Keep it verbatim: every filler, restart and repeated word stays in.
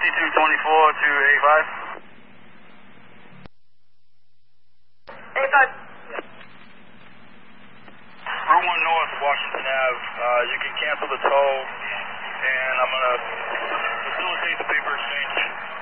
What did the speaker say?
fifty-two twenty-four to eighty-five. eighty-five. Route one North, Washington Ave. Uh, you can cancel the toll, and I'm going to facilitate the paper exchange.